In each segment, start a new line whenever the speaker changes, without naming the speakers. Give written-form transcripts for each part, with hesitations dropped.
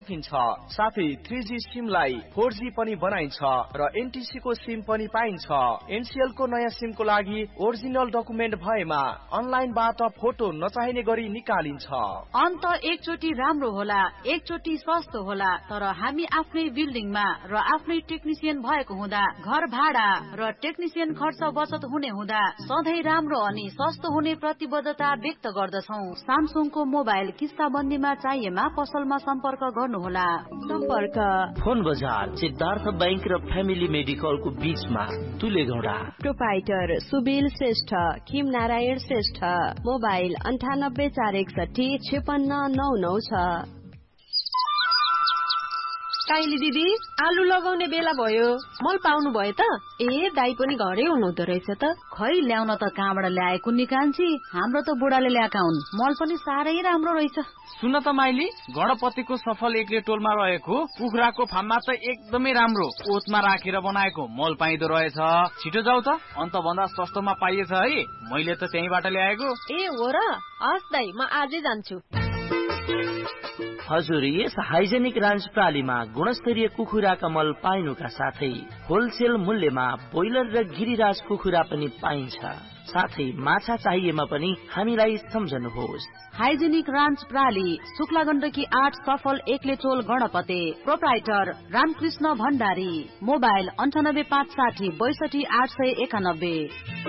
साथै 3G सिमलाई 4G पनि बनाइन्छ र NTC को सिम पनि पाइन्छ। NCL को नयाँ सिमको लागि ओरिजिनल डकुमेन्ट भएमा अनलाइनबाट फोटो नचाहिने गरी निकालिन्छ।
अन्त एकचोटी राम्रो होला, एकचोटी सस्तो होला, तर हामी आफ्नै बिल्डिङमा र आफ्नै टेक्निसियन भएको हुँदा घर भाडा र टेक्निसियन खर्च बचत हुने हुँदा सधैँ राम्रो अनि सस्तो हुने प्रतिबद्धता व्यक्त गर्दछौं। सामसुङको मोबाइल किस्ता बन्दीमा चाहिएमा पसलमा सम्पर्क गर्नुहोला।
सम्पर्क फोन बजार सिद्धार्थ बैंक र फ्यामिली मेडिकलको बीचमा दुलेगौडा।
प्रोपाइटर सुबिल श्रेष्ठ, किम नारायण श्रेष्ठ, मोबाइल 9841 5699 छ।
काइली दिदी आलु लगाउने बेला भयो, मल पाउनु भयो त? ए दाई पनि घरै हुनुहुँदो रहेछ त।
खै ल्याउन त कहाँबाट ल्याएको निकान्छी, हाम्रो त बुढाले ल्याएका हुन्। मल पनि साह्रै राम्रो रहेछ।
सुन त माइली, गणपतिको सफल एकले टोलमा रहेको कुखुराको फार्ममा त एकदमै राम्रो ओतमा राखेर बनाएको मल पाइदो रहेछ। छिटो जाऊ त, अन्त भन्दा सस्तोमा पाइएछ है। मैले त त्यहीबाट ल्याएको।
ए हो र? हस् दाई, म आजै जान्छु।
हजुर, यस हाइजेनिक रान्च प्रालीमा गुणस्तरीय कुखुराका मल पाइनुका साथै होलसेल मूल्यमा बोइलर र गिरिराज कुखुरा पनि पाइन्छ। साथै माछा चाहिएमा पनि हामीलाई सम्झनुहोस्।
हाइजेनिक रान्च प्राली, शुक्ला गण्डकी 8 सफल एकले टोल गणपते। प्रोप्राइटर रामकृष्ण भण्डारी। मोबाइल 9856 62 891।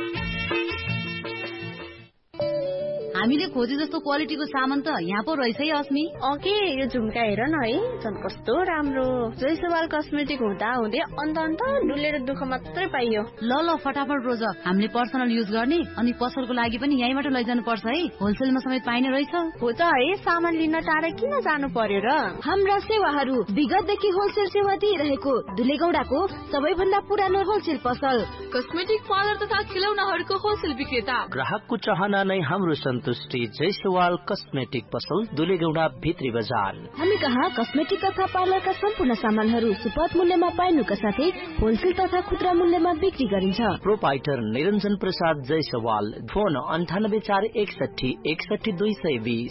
हामीले खोजे जस्तो क्वालिटीको सामान त यहाँ पो रहेछ है अस्मी।
के यो झुम्का हेर न है, झन् कस्तो राम्रो। जयसवाल कस्मेटिक हुँदा हुँदै अन्त डुलेर दुःख मात्रै पाइयो।
ल फटाफट रोज, हामीले पर्सनल युज गर्ने अनि पसलको लागि पनि यहीँबाट लैजानु पर्छ है। होलसेलमा समेत पाइने रहेछ।
हो त है, सामान लिन टाढा किन जानु पर्यो र?
हाम्रा सेवाहरू विगतदेखि होलसेल सेवा दिइरहेको दुलेगौडाको सबैभन्दा पुरानो होलसेल पसल।
कस्मेटिक पार्लर तथा खिलौनाहरूको होलसेल विक्रेता।
ग्राहकको चाहना नै हाम्रो सन्तुष्टि। जयसवाल कस्मेटिक पसल, दुलेगौडा भित्री बजार।
हामी कहाँ कस्मेटिक तथा पार्लरका सम्पूर्ण सामानहरू सुपथ मूल्यमा पाइनुका साथै होलसेल तथा खुद्रा मूल्यमा बिक्री गरिन्छ।
प्रोपाइटर निरञ्जन प्रसाद जयसवाल। फोन 98461 61220।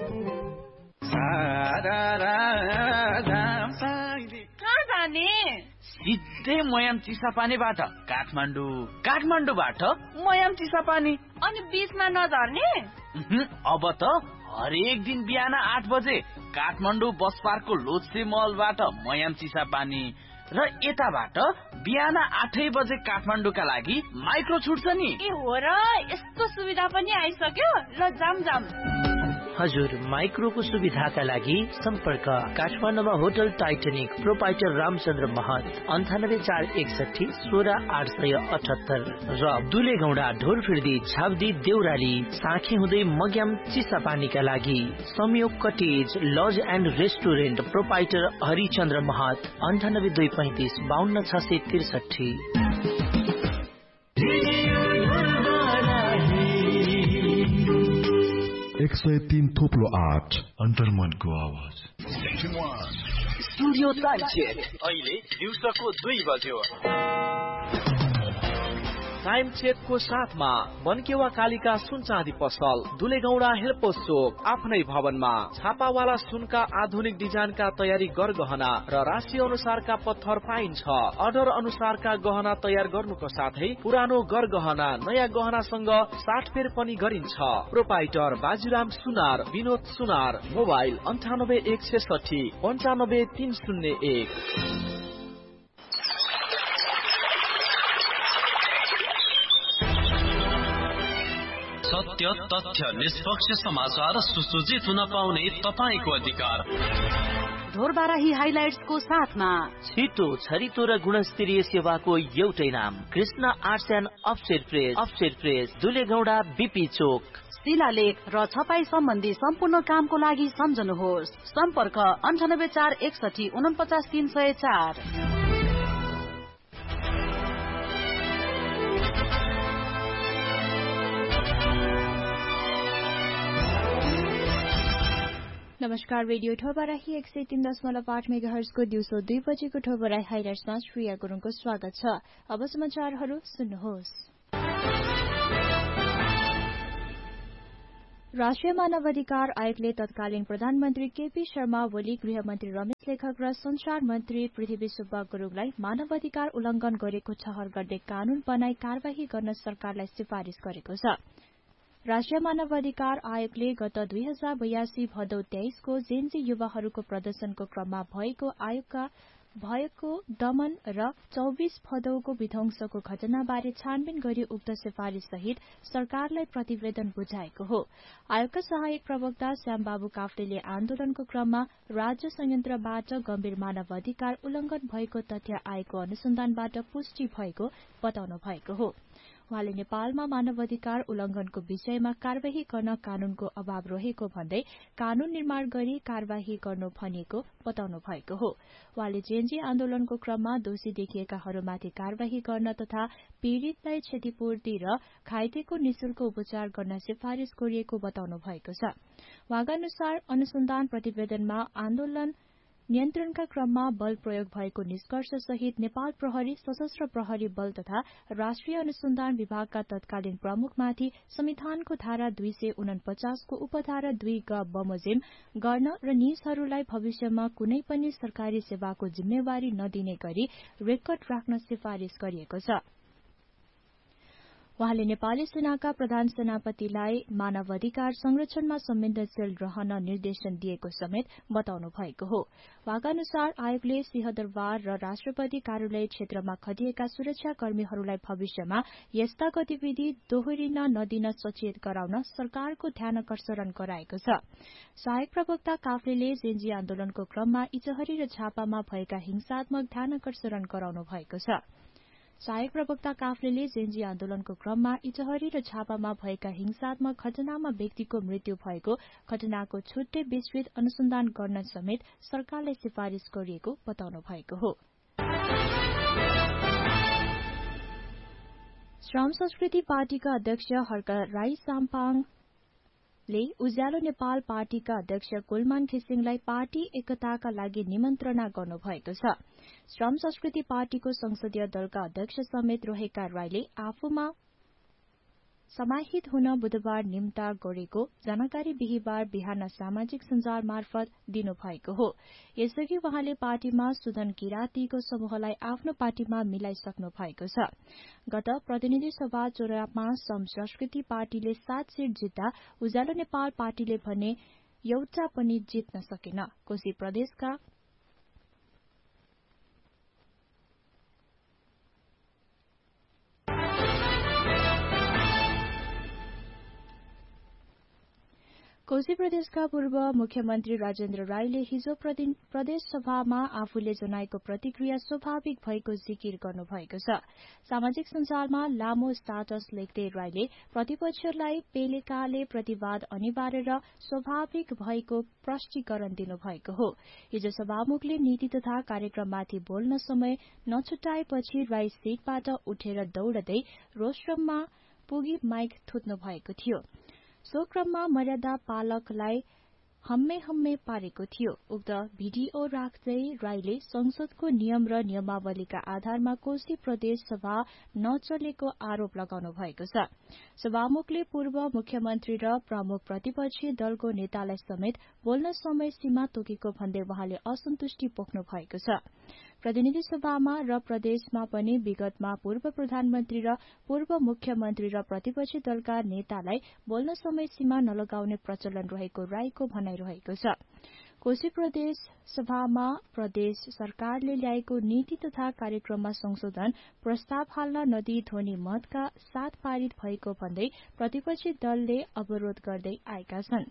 कहाँ जाने?
सिधै मयाम चिसापानीबाट काठमाडौँबाट मयाम चिसापानी।
अनि बीचमा नझर्ने?
अब त हरेक दिन बिहान 8 बजे काठमाडौँ बस पार्कको लोत्से मलबाट मयाम चिसापानी र यताबाट बिहान 8 बजे काठमाडौँका लागि माइक्रो छुट्छ नि।
ए हो र, यस्तो सुविधा पनि आइसक्यो। ल जाम।
हजुर, माइक्रोको सुविधाका लागि सम्पर्क काठमाडौँमा होटल टाइटनिक। प्रोपाइटर रामचन्द्र महत 98461 16878 र दुलेगौडा ढोरफिर्दी झाब्दी देउराली साँखे हुँदै मग्याम चिसापानीका लागि संयोग cottage laws and restaurant. Proprietor Harichandra महत 9825 52663।
103.8 अन्तर्मनको आवाज।
स्टुडियो टाइम चेक अहिले दिउँसोको 2 बज्यो। टाइम चेकको साथमा बनकेवा कालिका सुन चाँदी पसल, दुलेगौडा हेल्पोस चोक, आफ्नै भवनमा छापावाला सुनका आधुनिक डिजाइनका तयारी गरगहना र राशि अनुसारका पत्थर पाइन्छ। अर्डर अनुसारका गहना तयार गर्नुको साथै पुरानो गरगहना नयाँ गहनासँग साटफेर पनि गरिन्छ। प्रोपाइटर बाजुराम सुनार, विनोद सुनार। मोबाइल 98160 95301।
सत्य, तथ्य, निष्पक्ष समाचार सुसज्जित हुन पाउने तपाईको अधिकार।
ढोरबाराही हाइलाइट्सको साथमा
छिटो, छरितो र गुणस्तरीय सेवाको एउटै नाम, Krishna arts and offset press, दुलेगौडा BP चोक।
शिलालेख र छपाई सम्बन्धी सम्पूर्ण कामको लागि सम्झनुहोस्। सम्पर्क 98461 49304।
नमस्कार, रेडियो ठोबराही 103.8 मेगाहर्जको दिउँसो 2 बजेको ठोबराही हाइलाइट्समा श्रेया गुरुङको स्वागत छ। अब समाचारहरू सुन्नुहोस्। राष्ट्रिय मानवाधिकार आयोगले तत्कालीन प्रधानमन्त्री केपी शर्मा ओली, गृहमन्त्री रमेश लेखक र संचार मन्त्री पृथ्वी सुब्बा गुरुङलाई मानवाधिकार उल्लंघन गरेको ठहर गर्ने कानून बनाई कार्यवाही गर्न सरकारलाई सिफारिश गरेको छ। राष्ट्रिय मानवाधिकार आयोगले गत 2082 भदौ 23 को जेनजी युवाहरूको प्रदर्शनको क्रममा भएको दमन र 24 भदौको विध्वंसको घटनाबारे छानबिन गरी उक्त सिफारिश सहित सरकारलाई प्रतिवेदन बुझाएको हो। आयोगका सहायक प्रवक्ता श्यामबाबु काफ्लेले आन्दोलनको क्रममा राज्य संयन्त्रबाट गम्भीर मानवाधिकार उल्लंघन भएको तथ्य आएको अनुसन्धानबाट पुष्टि भएको बताउनु भएको हो। उहाँले नेपालमा मानवाधिकार उल्लंघनको विषयमा कार्यवाही गर्न कानूनको अभाव रहेको भन्दै कानून निर्माण गरी कार्यवाही गर्नु भनिएको बताउनु भएको हो। उहाँले जेएनजी आन्दोलनको क्रममा दोषी देखिएकाहरूमाथि कार्यवाही गर्न तथा पीड़ितलाई क्षतिपूर्ति र घाइतेको निशुल्क उपचार गर्न सिफारिश गरिएको बताउनु भएको छ। उहाँका अनुसार अनुसन्धान प्रतिवेदनमा आन्दोलन नियन्त्रणका क्रममा बल प्रयोग भएको निष्कर्ष सहित नेपाल प्रहरी, सशस्त्र प्रहरी बल तथा राष्ट्रिय अनुसन्धान विभागका तत्कालीन प्रमुखमाथि संविधानको धारा 249 को उपधारा 2 ग बमोजिम गर्न र निजहरूलाई भविष्यमा कुनै पनि सरकारी सेवाको जिम्मेवारी नदिने गरी रेकर्ड राख्न सिफारिश गरिएको छ। उहाँले नेपाली सेनाका प्रधान सेनापतिलाई मानवाधिकार संरक्षणमा संवेदनशील रहन निर्देशन दिएको समेत बताउनु भएको हो। उहाँका अनुसार आयोगले सिंहदरबार र राष्ट्रपति कार्यालय क्षेत्रमा खटिएका सुरक्षाकर्मीहरूलाई भविष्यमा यस्ता गतिविधि दोहोरिन नदिन सचेत गराउन सरकारको ध्यानकर्षण गराएको छ। सहायक प्रवक्ता काफ्लेले जेएनजी आन्दोलनको क्रममा इचहरी र झापामा भएका हिंसात्मक ध्यानकर्षण गराउनु भएको छ। सहायक प्रवक्ता काफ्लेले जेएनजी आन्दोलनको क्रममा इचहरी र झापामा भएका हिंसात्मक घटनामा व्यक्तिको मृत्यु भएको घटनाको छुट्टै विस्तृत अनुसन्धान गर्न समेत सरकारलाई सिफारिश गरिएको बताउनु भएको हो। श्रम संस्कृति पार्टीका अध्यक्ष हर्क राई साम्पाङले उज्यालो नेपाल पार्टीका अध्यक्ष कुलमान घिसिङलाई पार्टी एकताका लागि निमन्त्रणा गर्नुभएको छ। श्रम संस्कृति पार्टीको संसदीय दलका अध्यक्ष समेत रहेका राईले आफूमा समाहित हुन बुधबार निम्ता गरेको जानकारी बिहीबार बिहान सामाजिक सञ्जाल मार्फत दिनुभएको हो। यसअघि उहाँले पार्टीमा सुदन किरातीको समूहलाई आफ्नो पार्टीमा मिलाइसक्नु भएको छ। गत प्रतिनिधि सभा चुनावमा श्रम संस्कृति पार्टीले 7 सीट जित्दा उज्यालो नेपाल पार्टीले भने एउटा पनि जित्न सकेन। कोशी प्रदेशका कोशी प्रदेशका पूर्व मुख्यमन्त्री राजेन्द्र राईले हिजो प्रदेश सभामा आफूले जनाएको प्रतिक्रिया स्वाभाविक भएको जिकिर गर्नुभएको छ। सामाजिक सञ्जालमा लामो स्टाटस लेख्दै राईले प्रतिपक्षलाई पेलेकाले प्रतिवाद अनिवार्य र स्वाभाविक भएको प्रष्टीकरण दिनुभएको हो। हिजो सभामुखले नीति तथा कार्यक्रममाथि बोल्न समय नछुटाएपछि राई सीटबाट उठेर दौड़दै रोस्ट्रममा पुगी माइक थुत्नु भएको थियो। सो क्रममा मर्यादा पालकलाई हम्मे पारेको थियो। उक्त भिडियो राख्दै राईले संसदको नियम र नियमावलीका आधारमा कोशी प्रदेश सभा नचलेको आरोप लगाउनु भएको छ। सभामुखले पूर्व मुख्यमन्त्री र प्रमुख प्रतिपक्षी दलको नेतालाई समेत बोल्न समय सीमा तोकेको भन्दै उहाँले असन्तुष्टि पोख्नु भएको छ। प्रतिनिधि सभामा र प्रदेशमा पनि विगतमा पूर्व प्रधानमन्त्री र पूर्व मुख्यमन्त्री र प्रतिपक्षी दलका नेतालाई बोल्न समय सीमा नलगाउने प्रचलन रहेको राईको भनाइरहेको छ। कोशी प्रदेश सभामा प्रदेश सरकारले ल्याएको नीति तथा कार्यक्रममा संशोधन प्रस्ताव हाल्न नदिई ध्वनि मतका साथ पारित भएको भन्दै प्रतिपक्षी दलले अवरोध गर्दै आएका छन्।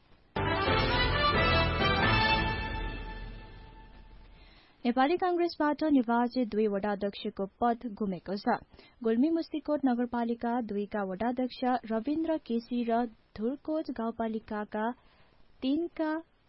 नेपाली कांग्रेसबाट निर्वाचित 2 वडाध्यक्षको पद गुमेको छ। गुल्मी मुस्तिकोट नगरपालिका 2 का वडाध्यक्ष रविन्द्र केसी र धुरकोट गाउँपालिकाका 3 का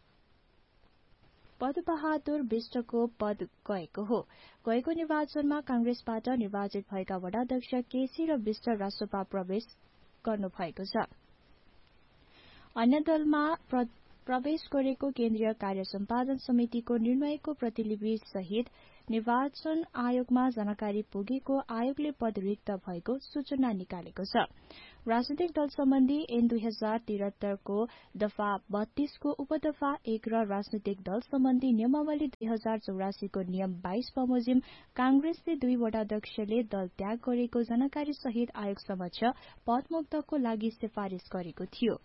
पदबहादुर विष्टको पद गएको हो। गएको निर्वाचनमा कांग्रेसबाट निर्वाचित भएका वडाध्यक्ष केसी र विष्ट रासोपा प्रवेश गर्नुभएको छ। अन्य दलमा प्रवेश गरेको केन्द्रीय कार्य सम्पादन समितिको निर्णयको प्रतिलिपि सहित निर्वाचन आयोगमा जानकारी पुगेको आयोगले पद रिक्त भएको सूचना निकालेको छ। राजनीतिक दल सम्बन्धी ऐन 2073 को दफा 32 को उपदफा 1 र राजनीतिक दल सम्बन्धी नियमावली 2084 को नियम 22 बमोजिम कांग्रेसले 2 वटा अध्यक्षले दल त्याग गरेको जानकारी सहित आयोग समक्ष पदमुक्तको लागि सिफारिश गरेको थियो।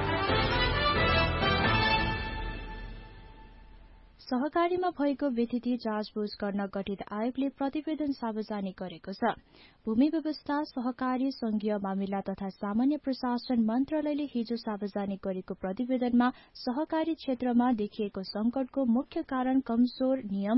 सहकारीमा भएको व्यतिथि जाँचबुझ गर्न गठित आयोगले प्रतिवेदन सार्वजनिक गरेको छ। भूमि व्यवस्था, सहकारी, संघीय मामिला तथा सामान्य प्रशासन मन्त्रालयले हिजो सार्वजनिक गरेको प्रतिवेदनमा सहकारी क्षेत्रमा देखिएको संकटको मुख्य कारण कमजोर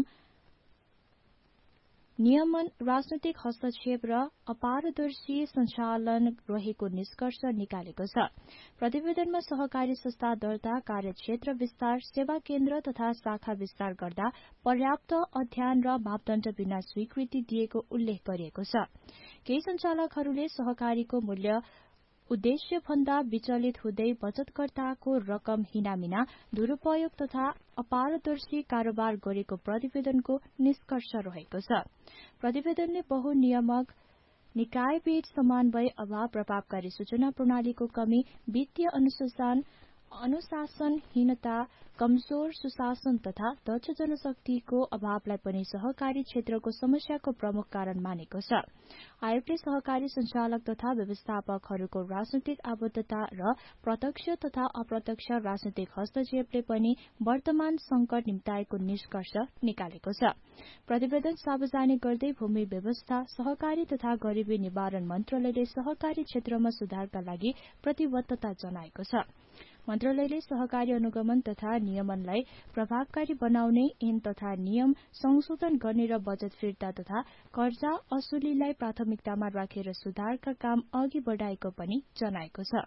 नियमन, राजनैतिक हस्तक्षेप र अपारदर्शी सञ्चालन रहेको निष्कर्ष निकालेको छ। प्रतिवेदनमा सहकारी संस्था दर्ता, कार्यक्षेत्र विस्तार, सेवा केन्द्र तथा शाखा विस्तार गर्दा पर्याप्त अध्ययन र मापदण्ड बिना स्वीकृति दिएको उल्लेख गरिएको छ। केही सञ्चालकहरूले सहकारीको मूल्य उद्देश्य भन्दा विचलित हुँदै बचतकर्ताको रकम हिनामिना, दुरूपयोग तथा अपारदर्शी कारोबार गरेको प्रतिवेदनको निष्कर्ष रहेको छ। प्रतिवेदनले बहुनियामक निकायबीच समन्वय अभाव, प्रभावकारी सूचना प्रणालीको कमी, वित्तीय अनुशासनहीनता, कमजोर सुशासन तथा दक्ष जनशक्तिको अभावलाई पनि सहकारी क्षेत्रको समस्याको प्रमुख कारण मानेको छ। आयोगले सहकारी संचालक तथा व्यवस्थापकहरूको राजनैतिक आबद्धता र प्रत्यक्ष तथा अप्रत्यक्ष राजनैतिक हस्तक्षेपले पनि वर्तमान संकट निम्ताएको निष्कर्ष निकालेको छ। प्रतिवेदन सार्वजनिक गर्दै भूमि व्यवस्था, सहकारी तथा गरिबी निवारण मन्त्रालयले सहकारी क्षेत्रमा सुधारका लागि प्रतिबद्धता जनाएको छ। मन्त्रालयले सहकारी अनुगमन तथा नियमनलाई प्रभावकारी बनाउने, ऐन तथा नियम संशोधन गर्ने र बजट फिर्ता तथा कर्जा असुलीलाई प्राथमिकतामा राखेर सुधारका काम अघि बढ़ाएको पनि जनाएको छ।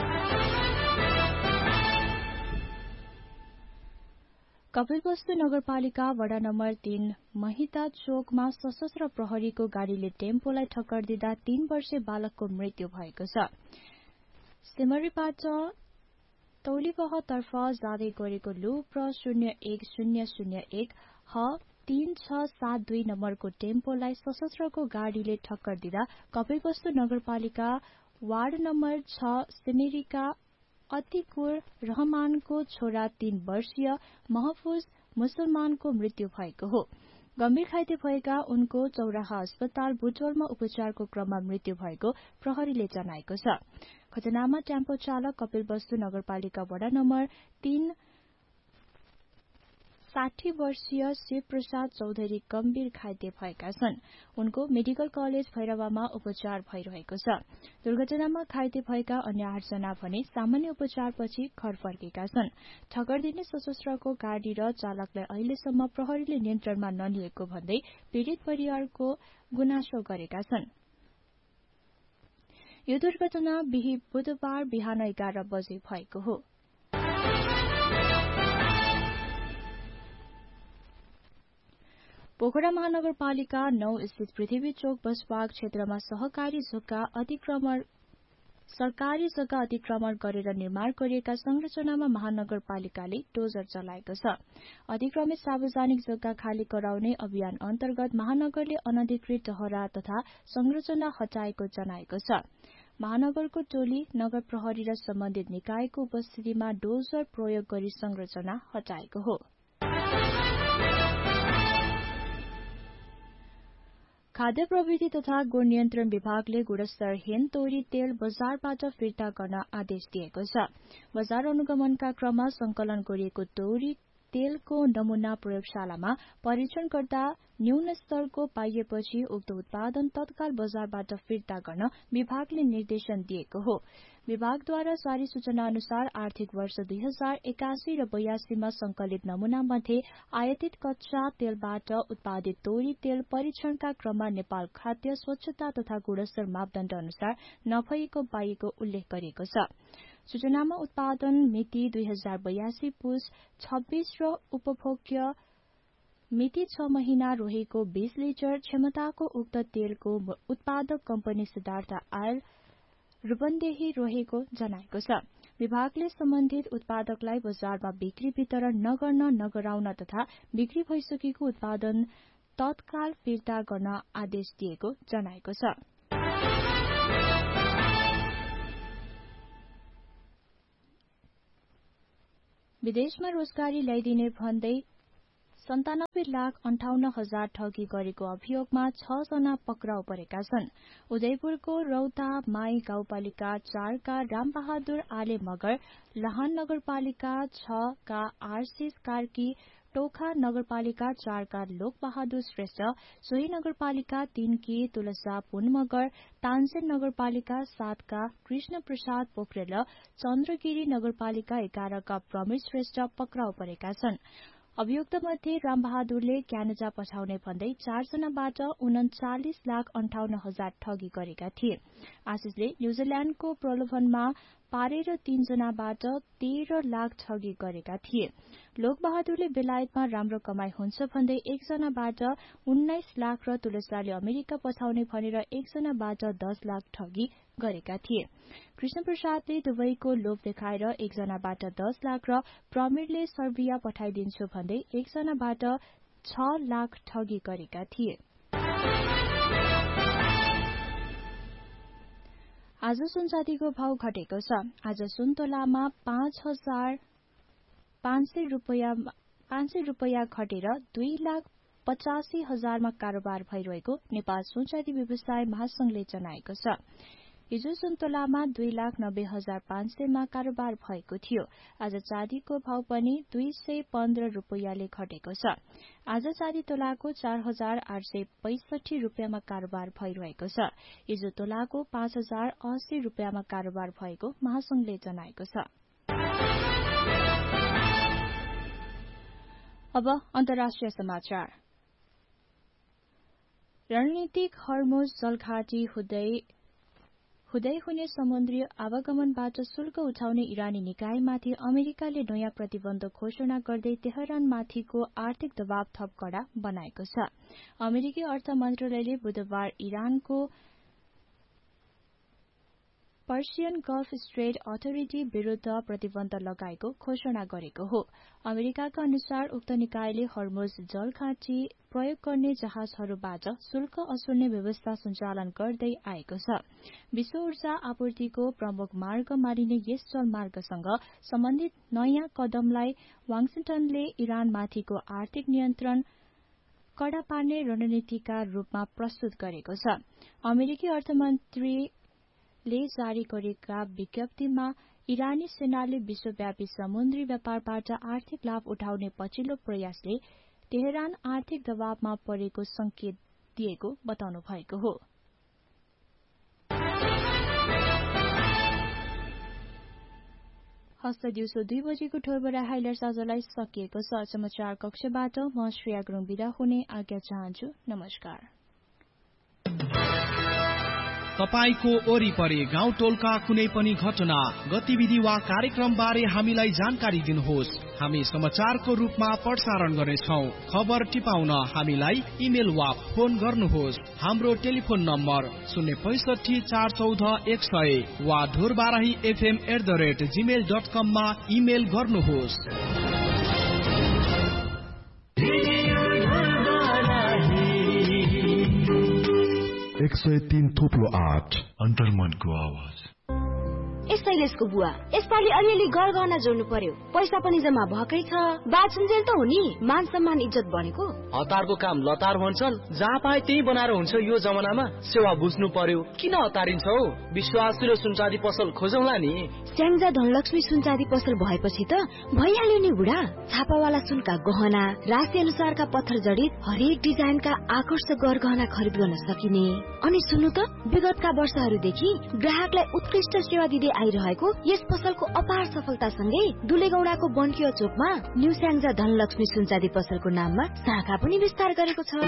कपिलवस्तु नगरपालिका वडा नम्बर 3 महिता चोकमा सशस्त्र प्रहरीको गाड़ीले टेम्पोलाई ठक्कर दिँदा 3 वर्षीय बालकको मृत्यु भएको छ। सिमरीबाट तौलीबहतर्फ जाँदै गरेको लुप्र 01001 3672 नम्बरको टेम्पोलाई सशस्त्रको गाड़ीले ठक्कर दिँदा कपिलवस्तु नगरपालिका वार्ड नम्बर 6 सिमरीका अतिकुर रहमानको छोरा 3 वर्षीय महफूज मुसलमानको मृत्यु भएको हो। गम्भीर घाइते भएका उनको चौराहा अस्पताल बुटवलमा उपचारको क्रममा मृत्यु भएको प्रहरीले जनाएको छ। घटनामा टेम्पो चालक कपिलवस्तु नगरपालिका वडा नम्बर 3 60 वर्षीय शिव प्रसाद चौधरी गम्भीर घाइते भएका छन्। उनको मेडिकल कलेज भैरवामा उपचार भइरहेको छ। दुर्घटनामा घाइते भएका अन्य 8 जना भने सामान्य उपचारपछि घर फर्केका छन्। ठक्कर दिने सशस्त्रको गाड़ी र चालकलाई अहिलेसम्म प्रहरीले नियन्त्रणमा नलिएको भन्दै पीड़ित परिवारको गुनासो गरेका छन्। यो दुर्घटना बुधबार बिहान 11 बजे भएको हो। पोखरा महानगरपालिका 9 स्थित पृथ्वी चोक बसपार्क क्षेत्रमा सरकारी जग्गा अतिक्रमण गरेर निर्माण गरिएका संरचनामा महानगरपालिकाले डोजर चलाएको छ। अतिक्रमित सार्वजनिक जग्गा खाली गराउने अभियान अन्तर्गत महानगरले अनधिकृत डहरा तथा संरचना हटाएको जनाएको छ। महानगरको टोली, नगर प्रहरी र सम्बन्धित निकायको उपस्थितिमा डोजर प्रयोग गरी संरचना हटाएको हो। खाद्य प्रविधि तथा गुण नियन्त्रण विभागले गुणस्तरहीन तोरी तेल बजारबाट फिर्ता गर्न आदेश दिएको छ। बजार अनुगमनका क्रममा संकलन गरिएको तोरी तेलको नमूना प्रयोगशालामा परीक्षण गर्दा न्यून स्तरको पाइएपछि उक्त उत्पादन तत्काल बजारबाट फिर्ता गर्न विभागले निर्देशन दिएको हो। विभागद्वारा जारी सूचना अनुसार आर्थिक वर्ष 2081 र 82 मा संकलित नमूना मध्ये आयातित कच्चा तेलबाट उत्पादित तोरी तेल परीक्षणका क्रममा नेपाल खाद्य स्वच्छता तथा गुणस्तर मापदण्ड अनुसार नभएको पाइएको उल्लेख गरिएको छ। सूचनामा उत्पादन मिति 2082 पुस 26 र उपभोग्य मिति 6 महिना रहेको 20 लिटर क्षमताको उक्त तेलको उत्पादक कम्पनी सिद्धार्थ आयल रूपन्देही रहेको जनाएको छ। विभागले सम्बन्धित उत्पादकलाई बजारमा बिक्री वितरण नगर्न, नगराउन तथा बिक्री भइसकेको उत्पादन तत्काल फिर्ता गर्न आदेश दिएको जनाएको छ। विदेशमा रोजगारी ल्याइदिने भन्दै 97,58,000 ठगी गरेको अभियोगमा 6 जना पक्राउ परेका छन्। उदयपुरको रौता माई गाउँपालिका 4 का रामबहादुर आले मगर, लहान नगरपालिका 6 का आरसीएस कार्की, टोखा नगरपालिका 4 का लोकबहादुर श्रेष्ठ, सोही नगरपालिका 3 की तुलसा पुन मगर, तानसेन नगरपालिका 7 का कृष्ण प्रसाद पोखरेल, चन्द्रगिरी नगरपालिका 11 का प्रमेश श्रेष्ठ पक्राउ परेका छन्। अभियुक्त मध्ये रामबहादुरले क्यानाडा पठाउने भन्दै 4 जनाबाट 39,58,000 ठगी गरेका थिए। आशिषले न्यूजील्याण्डको प्रलोभनमा पारेर 3 जनाबाट 13 लाख ठगी गरेका थिए। लोकबहादुरले बेलायतमा राम्रो कमाई हुन्छ भन्दै 1 जनाबाट 19 लाख र तुलसाले अमेरिका पठाउने भनेर 1 जनाबाट 10 लाख ठगी गरेका थिए। कृष्ण प्रसादले दुबईको लोभ देखाएर 1 जनाबाट 10 लाख र प्रमीरले सर्बिया पठाइदिन्छु भन्दै 1 जनाबाट 6 लाख ठगी गरेका थिए। आज सुनचाँदीको भाव घटेको छ। आज सुन तोलामा 5,500 रुपियाँ घटेर 2,85,000 मा कारोबार भइरहेको नेपाल सुनचाँदी व्यवसाय महासंघले जनाएको छ। हिजो सुन तोलामा 2,90,500 मा कारोबार भएको थियो। आज चाँदीको भाव पनि 215 रुपियाँले घटेको छ। आज चाँदी तोलाको 4,865 रुपियाँमा कारोबार भइरहेको छ। हिजो तोलाको 5,080 रुपियाँमा कारोबार भएको महासंघले जनाएको छ। अब अन्तर्राष्ट्रिय समाचार। रणनीतिक हर्मुज जलघाटी हुँदै हुने समुद्री आवागमनबाट शुल्क उठाउने इरानी निकायमाथि अमेरिकाले नयाँ प्रतिबन्ध घोषणा गर्दै तेहरानमाथिको आर्थिक दबाव थप कडा बनाएको छ। अमेरिकी अर्थ मन्त्रालयले बुधबार इरानको पर्सियन गल्फ स्ट्रेट अथोरिटी विरूद्ध प्रतिबन्ध लगाएको घोषणा गरेको हो। अमेरिकाका अनुसार उक्त निकायले हर्मुज जलघाटी प्रयोग गर्ने जहाजहरूबाट शुल्क असुल्ने व्यवस्था सञ्चालन गर्दै आएको छ। विश्व ऊर्जा आपूर्तिको प्रमुख मार्ग मानिने यस जलमार्गसँग सम्बन्धित नयाँ कदमलाई वाशिंटनले इरानमाथिको आर्थिक नियन्त्रण कड़ा पार्ने रणनीतिका रूपमा प्रस्तुत गरेको छ। अमेरिकी अर्थमन्त्रीले जारी गरेका विज्ञप्तिमा इरानी सेनाले विश्वव्यापी समुद्री व्यापारबाट आर्थिक लाभ उठाउने पछिल्लो प्रयासले तेहरान आर्थिक दबावमा परेको संकेत दिएको बताउनु भएको हो। हस्त दिउँसो 2 बजेको ठोरबरा हाइलाइट्स आजलाई सकिएको छ। समाचार कक्षबाट म श्रेया गुरुङ बिदा हुने आज्ञा चाहन्छु। नमस्कार।
तपाईको वरिपरि गाउँ टोलका कुनै पनि घटना, गतिविधि वा कार्यक्रम बारे हामीलाई जानकारी दिनुहोस्। हामी समाचारको रूपमा प्रसारण गर्नेछौं। खबर टिपाउन हामीलाई इमेल वा फोन गर्नुहोस्। हाम्रो टेलिफोन नम्बर 065 414 100 वा dhurbarahifm@gmail.com मा इमेल गर्नुहोस्।
103.8 अन्तर्मनको आवाज।
शैलेशको बुवा, यसपालि अलिअलि गरगहना जोड्नु पर्यो। पैसा पनि जम्मा भएकै छ। बाछुन्जेल त हो नि, मान सम्मान इज्जत बढेको।
हतारको काम लतार भन्छन्, जहाँ पाए त्यही बनाएर हुन्छ। यो जमानामा सेवा बुझ्नु पर्यो। किन हतारिन्छौ? विश्वासिलो सुनचाँदी पसल खोजौला नि।
स्याङ्जा धनलक्ष्मी सुनचाँदी पसल भएपछि त भइहाल्यो नि बुढा। छापावाला सुनका गहना, राशि अनुसारका पत्थर जडित हरेक डिजाइनका आकर्षक गरगहना खरिद गर्न सकिने। अनि सुन्नु त, विगतका वर्षहरूदेखि ग्राहकलाई उत्कृष्ट सेवा दिँदै आइरहेको यस पसलको अपार सफलतासँगै दुलेगौडाको बन्किया चोकमा न्यू स्याङ्जा धनलक्ष्मी सुनचाँदी पसलको नाममा शाखा पनि विस्तार गरेको छ।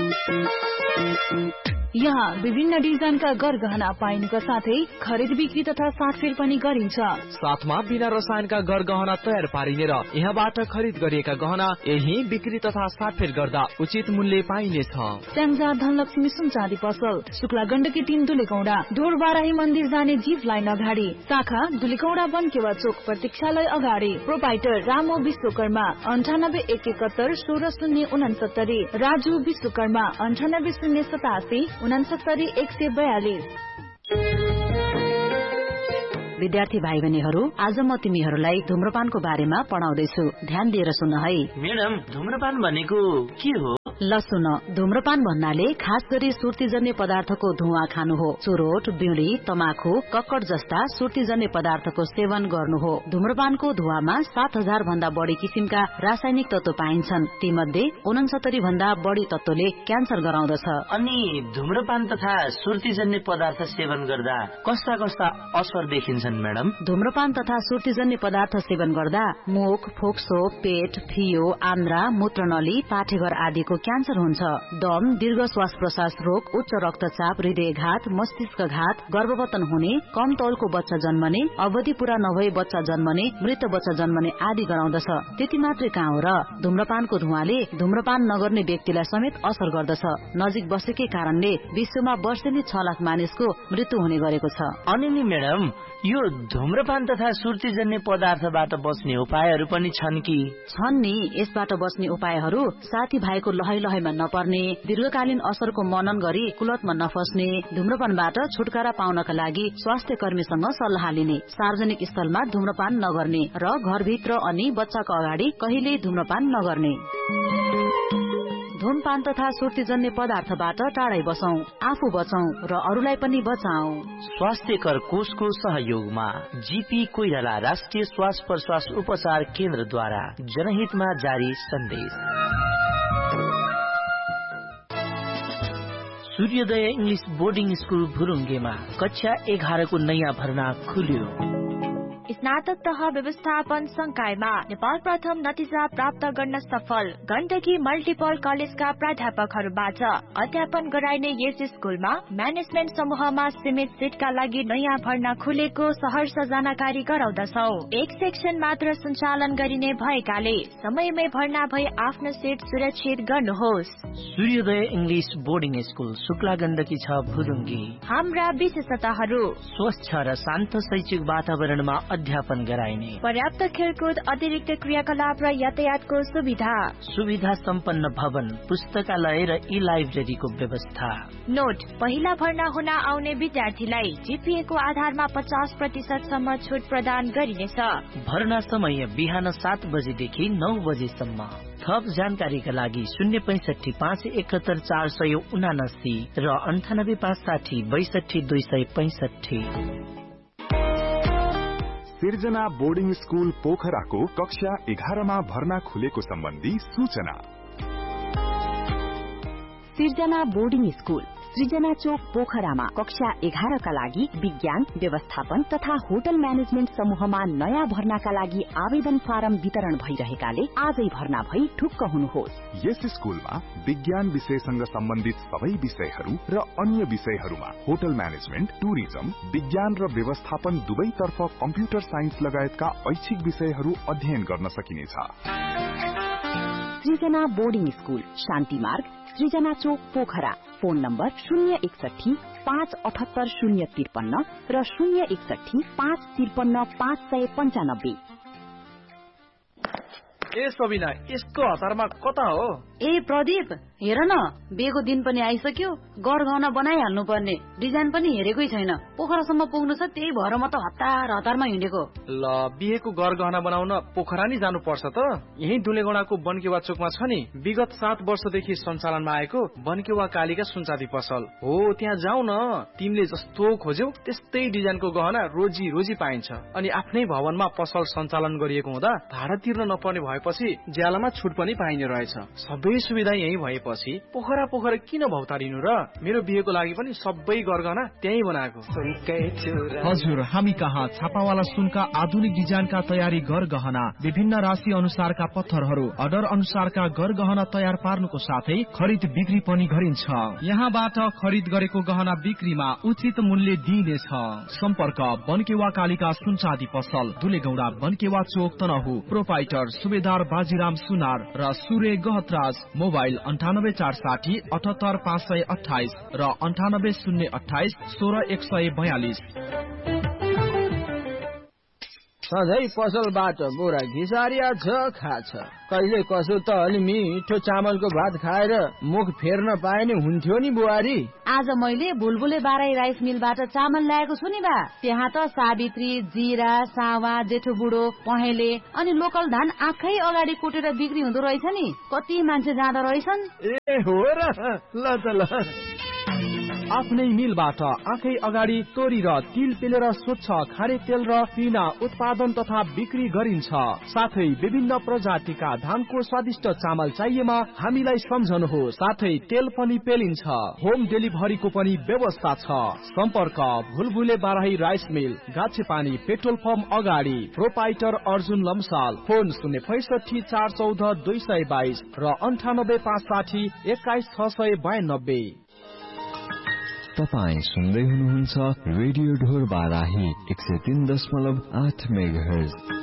यहाँ विभिन्न डिजाइनका गरगहना पाइनुका साथै खरिद बिक्री तथा साटफेर पनि गरिन्छ।
साथमा बिना रसायनका गरगहना तयार पारिने र यहाँबाट खरिद गरिएका गहना यही बिक्री तथा साटफेर गर्दा उचित मूल्य पाइनेछ।
स्याङ्जा धनलक्ष्मी सुनचाँदी पसल, शुक्ला गण्डकी 3 दुलेगौडा, ढोरबाराही मन्दिर जाने जीव लाइन अगाडि, शाखा दुलेगौडा बन्केवा चोक प्रतीक्षालय अगाडि। प्रोपाइटर रामो विश्वकर्मा 98 71 16 069, राजु विश्वकर्मा 98 087 69 142। विद्यार्थी भाइ बहिनीहरू, आज म तिमीहरूलाई धूम्रपानको बारेमा पढाउँदैछु। ध्यान दिएर सुन है।
म्याडम, धूम्रपान भनेको के हो?
ल सुन, धूम्रपान भन्नाले खास गरी सुर्तीजन्य पदार्थको धुवा खानु हो। चुरोट, बीड़ी, तमाखु, कक्कड जस्ता सुर्तीजन्य पदार्थको सेवन गर्नु हो। धूम्रपानको धुवामा 7000 भन्दा बढी किसिमका रासायनिक तत्व पाइन्छन्। तीमध्ये 69 भन्दा बढी तत्वले क्यान्सर गराउँदछ।
अनि धूम्रपान तथा सुर्तीजन्य पदार्थ सेवन गर्दा कस्ता कस्ता असर देखिन्छन् म्याडम?
धूम्रपान तथा सुर्तीजन्य पदार्थ सेवन गर्दा मुख, फोक्सो, पेट, फियो, आन्द्रा, मूत्रनली, पाठेघर आदिको क्यान्सर हुन्छ। दम, दीर्घ श्वास प्रश्वास रोग, उच्च रक्तचाप, हृदयघात, मस्तिष्कघात, गर्भवतन हुने, कम तौलको बच्चा जन्मने, अवधि पूरा नभई बच्चा जन्मने, मृत बच्चा जन्मने आदि गराउँदछ। त्यति मात्रै कहाँ हो र, धूम्रपानको धुवाले धूम्रपान नगर्ने व्यक्तिलाई समेत असर गर्दछ। नजिक बसेकै कारणले विश्वमा वर्षेनी 6 लाख मानिसको मृत्यु हुने गरेको छ।
अनि नि म्याडम, यो धूम्रपान तथा सुर्तीजन्य पदार्थबाट बच्ने उपायहरू पनि छन् कि?
छन् नि। यसबाट बच्ने उपायहरू साथी भाइको लहैमा नपर्ने, दीर्घकालीन असरको मनन गरी कुलतमा नफस्ने, धूम्रपानबाट छुटकारा पाउनका लागि स्वास्थ्य कर्मीसँग सल्लाह लिने, सार्वजनिक स्थलमा धूम्रपान नगर्ने र घरभित्र अनि बच्चाको अगाडि कहिल्यै धूम्रपान नगर्ने। धूमपान तथा सुर्तीजन्य पदार्थबाट टाढै बसौं, आफू बचौं र अरूलाई पनि बचाऊ।
स्वास्थ्यकर कोषको सहयोगमा जीपी कोइराला राष्ट्रिय श्वास प्रश्वास उपचार केन्द्रद्वारा जनहितमा जारी सन्देश। सूर्योदय इंग्लिश बोर्डिङ स्कूल भुरुङ्गेमा कक्षा 11 को नयाँ भर्ना खुल्यो।
स्नातक तह व्यवस्थापन संकायमा नेपाल प्रथम नतिजा प्राप्त गर्न सफल गण्डकी मल्टिपल कलेजका प्राध्यापकहरूबाट अध्यापन गराइने यस स्कूलमा म्यानेजमेन्ट समूहमा सीमित सिटका लागि नयाँ भर्ना खुलेको सहर्ष जानकारी गराउँदछौ। एक सेक्सन मात्र सञ्चालन गरिने भएकाले समयमै भर्ना भई आफ्नो सिट सुरक्षित गर्नुहोस्।
सूर्योदय English boarding school Shukla Gandaki 6 भुरुङ्गी।
हाम्रा विशेषताहरू
स्वच्छ र शान्त शैक्षिक वातावरणमा अध्यापन गराइने,
पर्याप्त खेलकुद, अतिरिक्त क्रियाकलाप र यातायातको सुविधा सम्पन्न भवन, पुस्तकालय र ई लाइब्रेरीको व्यवस्था। नोट, पहिला भर्ना हुन आउने विद्यार्थीलाई जीपीए को आधारमा 50% सम्म छुट प्रदान गरिनेछ।
भर्ना समय बिहान 7 बजेदेखि 9 बजेसम्म। थप जानकारीका लागि 065 571 479 र 98 560 62 265।
सिर्जना बोर्डिङ स्कूल पोखराको कक्षा 11 मा भर्ना खुलेको सम्बन्धी सूचना।
सिर्जना बोर्डिङ स्कूल सृजना चोक पोखरामा कक्षा 11 का लागि विज्ञान, व्यवस्थापन तथा होटल म्यानेजमेन्ट समूहमा नयाँ भर्नाका लागि आवेदन फारम वितरण भइरहेकाले आजै भर्ना भई ढुक्क हुनुहोस्।
यस स्कूलमा विज्ञान विषयसँग सम्बन्धित सबै विषयहरू र अन्य विषयहरूमा होटल म्यानेजमेन्ट, टुरिज्म, विज्ञान र व्यवस्थापन दुवैतर्फ कम्प्युटर साइन्स लगायतका ऐच्छिक विषयहरू अध्ययन गर्न सकिनेछ।
सृजना बोर्डिङ स्कूल, शान्ति मार्ग, सृजना चोक पोखरा। फोन नम्बर 061 578 053 र 061 553 595।
ए सबिना, यसको हतारमा कता हो?
ए प्रदीप, हेर न, बिहेको दिन पनि आइसक्यो, गरगहना बनाइहाल्नु पर्ने। डिजाइन पनि हेरेकै छैन, पोखरासम्म पुग्नु छ, त्यही भएर म त हतारमा हिँडेको।
ल, बिहेको गरगहना बनाउन पोखरा नै जानु पर्छ त? यही दुलेगौडाको बनकेवा चोकमा छ नि, विगत 7 वर्षदेखि सञ्चालनमा आएको बनकेवा कालिका सुनचाँदी पसल हो। त्यहाँ जाऊ न, तिमीले जस्तो खोज्यौ त्यस्तै डिजाइनको गहना रोजी पाइन्छ। अनि आफ्नै भवनमा पसल सञ्चालन गरिएको हुँदा भाडा तिर्न नपर्ने भएपछि ज्यालामा छुट पनि पाइने रहेछ। सबै सुविधा यही भएपछि पोखरा किन भौतारिनु र? मेरो बिहेको लागि पनि सबै गरगहना त्यही बनाएको।
हजुर, हामी कहाँ छापावाला सुनका आधुनिक डिजाइनका तयारी गरगहना, विभिन्न राशि अनुसारका पत्थरहरू, अर्डर अनुसारका गरगहना तयार पार्नुको साथै खरिद बिक्री पनि गरिन्छ। यहाँबाट खरिद गरेको गहना बिक्रीमा उचित मूल्य दिइनेछ। सम्पर्क बनकेवा कालिका सुनचाँदी पसल, दुलेगौडा, बनकेवा चोक, तनहु। प्रोपाइटर सुबेदार बाजीराम सुनार र सूर्य गहतराज। मोबाइल 98460 78 528 र 98028 16 142।
सधैँ पसलबाट बोरा घिसारिया छ खाछ। कहिले कसो त अलि मिठो चामलको भात खाएर मुख फेर्न पाए नि हुन्थ्यो नि बुहारी।
आज मैले बुलबुले बाराई राइस मिलबाट चामल ल्याएको छु नि बा। त्यहाँ त सावित्री, जीरा, सावा, जेठो बुढो, पहेँले अनि लोकल धान आँखै अगाडि कुटेर बिक्री हुँदो रहेछ नि। कति मान्छे जाँदो रहेछन्।
ए हो र, ल त ल।
आफ्नै मिलबाट आँखै अगाडि तोरी र तिल पेलेर स्वच्छ खारे तेल र पिना उत्पादन तथा बिक्री गरिन्छ। साथै विभिन्न प्रजातिका धानको स्वादिष्ट चामल चाहिएमा हामीलाई सम्झनुहोस्। साथै तेल पनि पेलिन्छ। होम डेलिभरीको पनि व्यवस्था छ। सम्पर्क भुलभुले Barahi rice mill, गाछेपानी petrol pump अगाडि, प्रोपाइटर अर्जुन लम्साल। फोन 065 414 222 र 98 560 21 692।
तपाईं सुन्दै हुनुहुन्छ रेडियो ढोर बाराही 103.8 मेगाहर्ज।